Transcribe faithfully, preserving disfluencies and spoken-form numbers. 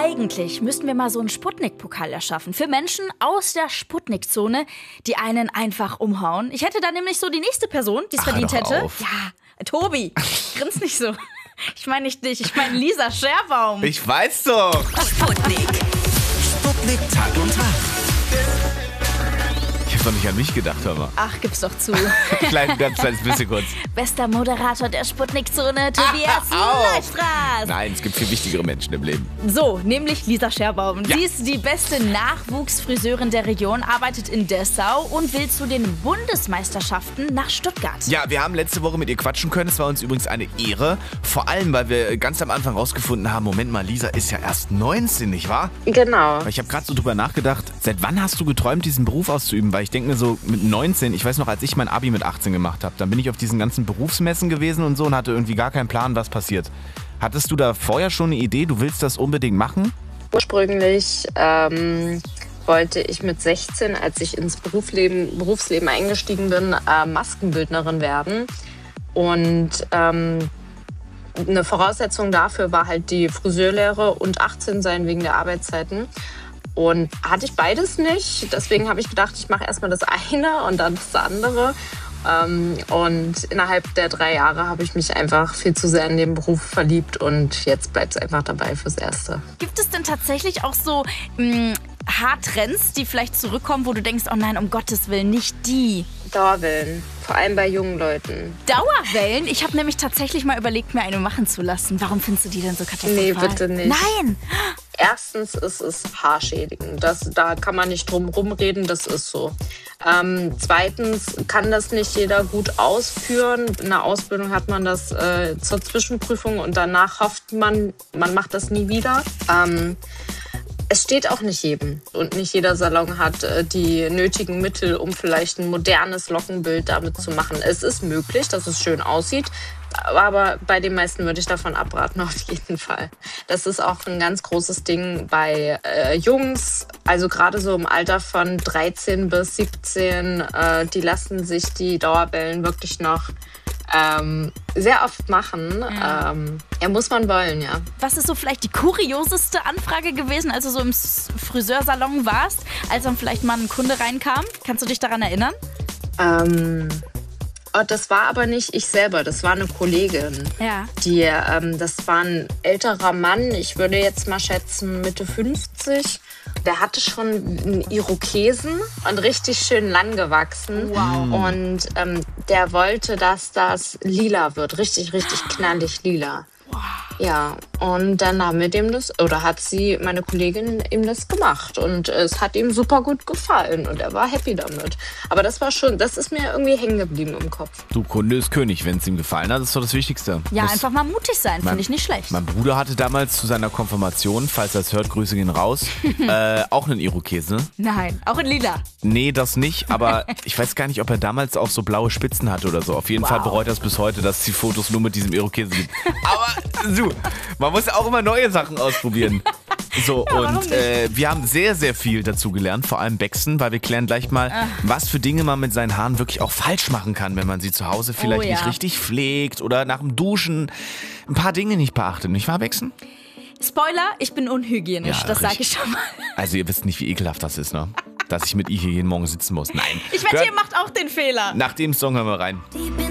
Eigentlich müssten wir mal so einen Sputnik-Pokal erschaffen. Für Menschen aus der Sputnik-Zone, die einen einfach umhauen. Ich hätte da nämlich so die nächste Person, die es Ach, verdient hör doch hätte. auf. Ja, Tobi, grins nicht so. Ich meine nicht dich, ich meine Lisa Scherbaum. Ich weiß doch. Sputnik. Sputnik Tag und Tag. Ich hab doch nicht an mich gedacht, hör mal. Ach, gib's doch zu. Klein, ganz kleines bisschen kurz. Bester Moderator der Sputnik-Zone, Tobias auf. Leistras. Nein, es gibt viel wichtigere Menschen im Leben. So, nämlich Lisa Scherbaum. Ja. Sie ist die beste Nachwuchsfriseurin der Region, arbeitet in Dessau und will zu den Bundesmeisterschaften nach Stuttgart. Ja, wir haben letzte Woche mit ihr quatschen können. Es war uns übrigens eine Ehre. Vor allem, weil wir ganz am Anfang rausgefunden haben, Moment mal, Lisa ist ja erst neunzehn, nicht wahr? Genau. Ich habe gerade so drüber nachgedacht, seit wann hast du geträumt, diesen Beruf auszuüben? Weil ich denke mir so, mit neunzehn, ich weiß noch, als ich mein Abi mit achtzehn gemacht habe, dann bin ich auf diesen ganzen Berufsmessen gewesen und so und hatte irgendwie gar keinen Plan, was passiert. Hattest du da vorher schon eine Idee, du willst das unbedingt machen? Ursprünglich ähm, wollte ich mit sechzehn, als ich ins Berufsleben, Berufsleben eingestiegen bin, äh, Maskenbildnerin werden. Und ähm, eine Voraussetzung dafür war halt die Friseurlehre und achtzehn sein wegen der Arbeitszeiten. Und hatte ich beides nicht. Deswegen habe ich gedacht, ich mache erstmal das eine und dann das andere. Und innerhalb der drei Jahre habe ich mich einfach viel zu sehr in den Beruf verliebt. Und jetzt bleibt es einfach dabei fürs Erste. Gibt es denn tatsächlich auch so mh, Haartrends, die vielleicht zurückkommen, wo du denkst, oh nein, um Gottes Willen, nicht die? Dauerwellen. Vor allem bei jungen Leuten. Dauerwellen? Ich habe nämlich tatsächlich mal überlegt, mir eine machen zu lassen. Warum findest du die denn so katastrophal? Nee, bitte nicht. Nein! Erstens ist es haarschädigend. Das, da kann man nicht drum rumreden, das ist so. Ähm, zweitens kann das nicht jeder gut ausführen. In der Ausbildung hat man das äh, zur Zwischenprüfung und danach hofft man, man macht das nie wieder. Ähm, Es steht auch nicht jedem und nicht jeder Salon hat äh, die nötigen Mittel, um vielleicht ein modernes Lockenbild damit zu machen. Es ist möglich, dass es schön aussieht, aber bei den meisten würde ich davon abraten, auf jeden Fall. Das ist auch ein ganz großes Ding bei äh, Jungs, also gerade so im Alter von dreizehn bis siebzehn, äh, die lassen sich die Dauerwellen wirklich noch Ähm, sehr oft machen. Ja. Ähm, ja, muss man wollen, ja. Was ist so vielleicht die kurioseste Anfrage gewesen, als du so im Friseursalon warst, als dann vielleicht mal ein Kunde reinkam? Kannst du dich daran erinnern? Ähm, oh, das war aber nicht ich selber, das war eine Kollegin. Ja. Die, ähm, das war ein älterer Mann, ich würde jetzt mal schätzen Mitte fünfzig. Der hatte schon einen Irokesen und richtig schön lang gewachsen. Wow. Und ähm, der wollte, dass das lila wird, richtig, richtig knallig lila. Wow. Ja, und dann haben wir dem das, oder hat sie, meine Kollegin, ihm das gemacht. Und es hat ihm super gut gefallen und er war happy damit. Aber das war schon, das ist mir irgendwie hängen geblieben im Kopf. Du, Kunde ist König, wenn es ihm gefallen hat, das ist doch das Wichtigste. Ja, das einfach mal mutig sein, finde ich nicht schlecht. Mein Bruder hatte damals zu seiner Konfirmation, falls er es hört, Grüße gehen raus, äh, auch einen Irokese. Nein, auch in lila. Nee, das nicht, aber ich weiß gar nicht, ob er damals auch so blaue Spitzen hatte oder so. Auf jeden Wow. Fall bereut er es bis heute, dass es die Fotos nur mit diesem Irokesen gibt. Aber so, man muss ja auch immer neue Sachen ausprobieren. So, Ja, warum und äh, wir haben sehr, sehr viel dazu gelernt, vor allem Baxen, weil wir klären gleich mal, Ach. was für Dinge man mit seinen Haaren wirklich auch falsch machen kann, wenn man sie zu Hause vielleicht Oh, ja. nicht richtig pflegt oder nach dem Duschen ein paar Dinge nicht beachtet. Nicht wahr, Baxen? Spoiler, ich bin unhygienisch, Ja, das sage richtig. ich schon mal. Also ihr wisst nicht, wie ekelhaft das ist, ne? Dass ich mit ihr hier jeden Morgen sitzen muss. Nein. Ich wette, Hört- ihr macht auch den Fehler. Nach dem Song hören wir rein. Die